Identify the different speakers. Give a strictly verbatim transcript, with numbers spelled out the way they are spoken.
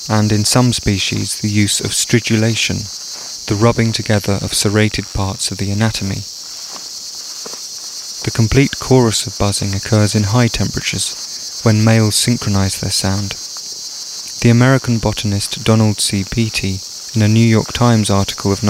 Speaker 1: and in some species the use of stridulation, the rubbing together of serrated parts of the anatomy. The complete chorus of buzzing occurs in high temperatures, when males synchronize their sound. The American botanist Donald C. Beatty, in a New York Times article of